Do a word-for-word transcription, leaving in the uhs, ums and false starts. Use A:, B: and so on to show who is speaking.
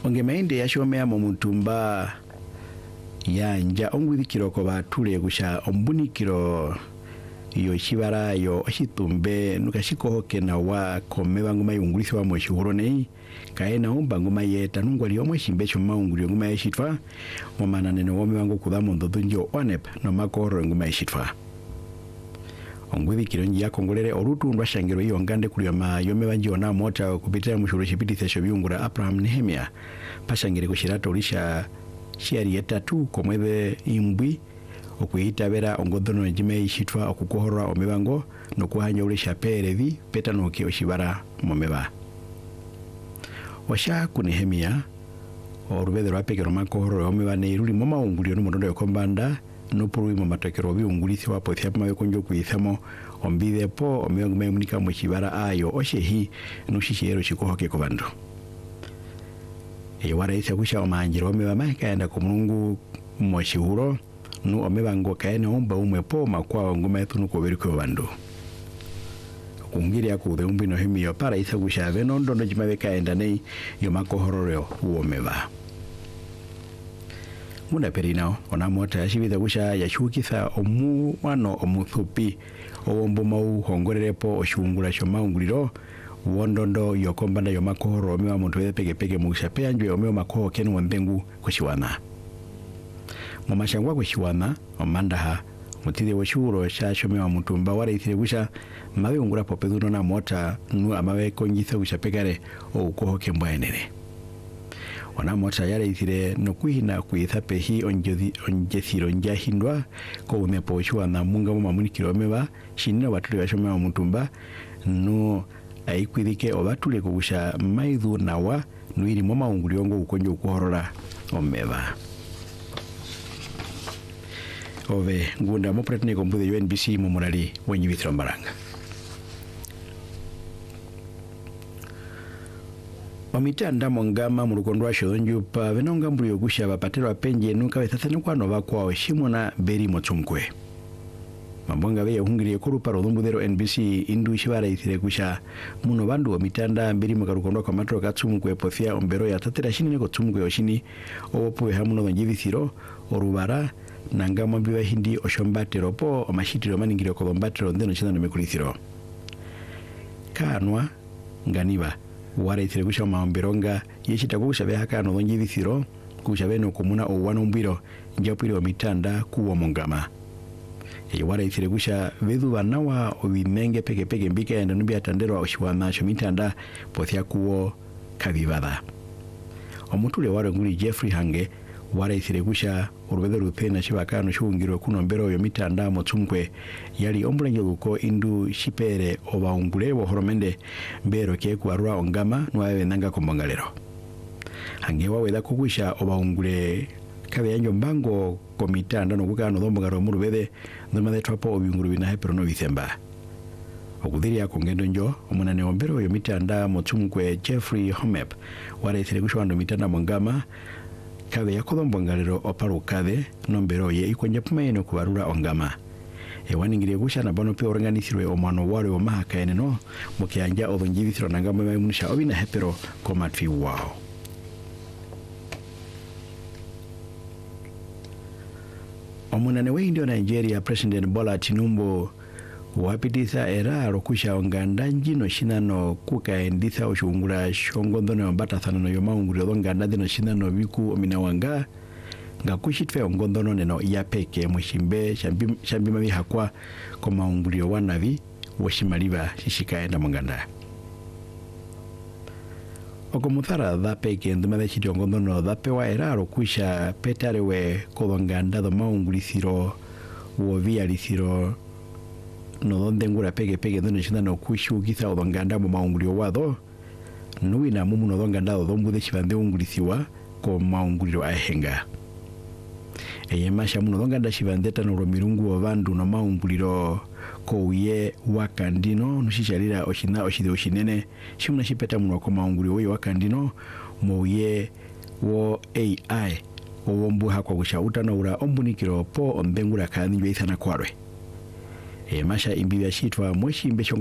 A: onge mainde yashomea mu mutumba yanja ongwithikiro ko batule gusha ombunikiro iyo shibara yo oshitumbe nukashikohoke na wa komeba nguma yungulisi wa mweshihuro nei kaena umba nguma yeta nungwali omwe shimbecho maunguli nguma yeshitwa momana nene wome wangu kudhamu ndodunjo onep no makoro nguma yeshitwa ongwithikiro nji yakongolere orutu ndwashangiro iyo ngande kulio ma yome wanji ona mota kupitia mshuru shipiti thesho biungura Abraham Nehemia pashangire kushirata ulisha shiari yetatu komwebe imbwi okuyitabera ongodhono njime ishitwa okukohorwa omebango nokuhanya ulisha perevi peta noki oshibara momeba washa kunehemia orubedero apekero makohoro omeba neiruli moma ungulio n'umudondo yokombanda nopuru mu matakero biungulisi wapo thapa mabekonjo kuithamo ombide po omebango memunika mu shibara ayo oshehi nushishero shikohoke kobando e waraisa kusha omanjiro omeba maikaenda ku Mulungu mu shihuro nu omebango kaene omba umwe po makwa ngoma yetu nuko beriko bando kungiri akude umbi no hemiyo para isa kushave nondo ndo jimabe kaenda nei yo makohororo uomeba muna perinao ona mota yashibida kusha yashukitha omu wano omuthupi owombo mau hongorerepo oshungula sho maunguliro wondondo yokombanda yo makohoro omewa muntu peke peke mushape anjwe omewa makoho kenu wembengu kushiwana momashangwa kushiwana omandaha mutide weshuro shashome wa mutumba wara ithire kusha mawe ungura popeduno na mota nu amawe kongitha kushapekare o ukohoke mbwaenene ona mota yara ithire no kuhina kuitha pehi onjezi onjethiro njahindwa ko umepo shiwana munga mu mamunikiro meba shinina batule bashome wa mutumba nu aikwidike obatule kusha maidhu nawa nuiri moma unguliongo ukonjo ukuhorora omeba ove ngunda mo pretne kombude U N B C mo morali wenyi bithro maranga omitanda mongama mu rukondwa shonju pa venonga mbulyo gusha bapatero apenje nuka bethathane kwano bakwa oshimona beri motsumkwe mambonga be yahungiriye ko ruparo dhumbudero N B C indu shibara ithire kusha muno bandu omitanda mberi mukarukondwa kwa matro katsumkwe pothia ombero ya tatera shini ko tsumkwe oshini opo hamuno ngibithiro orubara nangama biwa hindi oshombatero po omashitiro maningiro ko bombatero ndeno china no mekulithiro kanwa nganiba wara ithire kusha maomberonga yechita kusha be hakano donji bithiro kusha beno komuna owano mbiro njapiro omitanda kuwo mongama e wara ithire kusha vedu banawa obimenge peke peke mbika enda nubi atandero oshwana shomitanda pothia kuwo kabibada omutule wara nguli Jeffrey Hange wara ithire kusha urubedero rupena shibakano shungiro kuno mbero yo mitanda motsumkwe yali ombulenge guko indu shipere obaungule bo horomende mbero ke kwarwa ongama nwawe nanga kombongalero Hange waweda kukusha obaungule kabe yanjo mbango komitanda no kukano dombogaro murubede ndumade twapo obinguru bina hepero no bithemba okudhiria kongendo njo omunane ombero yo mitanda motsumkwe Jeffrey Homep wara ithire kusha wando mitanda mongama kabe yakodombongalero oparukade nombero ye ikonja pumayeno kubarura ongama ewaningire gusha na bano pe organizirwe omano wale o mahaka eneno mukyanja obonjibithiro nangama mayimunisha obina hepero komatfi wao omunane we Indio Nigeria President Bola Tinubu wapitisa era rokusha onganda njino shinano kukaenditha oshungula shongondono mbatathana no yomaungulio donganda dino shinano biku ominawanga ngakushitwe ongondono neno yapeke mushimbe shambi shambi mabi hakwa ko maungulio wanavi woshimaliba shishikaenda monganda okomuthara dhapeke ndumade chiti ongondono dhapewa era rokusha petarewe kodonganda do maungulithiro wo vialithiro no donde ngura pege pege ndone china no kushu kitha odonganda mu maungulio wado nuina mumu no donganda do dombude chibande ungulithiwa ko maungulio ahenga eye masha muno donganda chibandeta no romirungu obandu no maunguliro ko uye wakandino nushichalira oshina oshide oshinene shimuna shipeta muno ko maungulio uye wakandino mo uye wo A I owombu hakwa kushauta no ura ombunikiro po ombengura kandi yithana kwarwe e masha imbibya shitwa mweshi imbesho